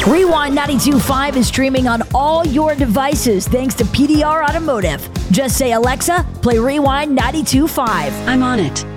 Rewind 92.5 is streaming on all your devices thanks to PDR Automotive. Just say, Alexa, play Rewind 92.5. I'm on it.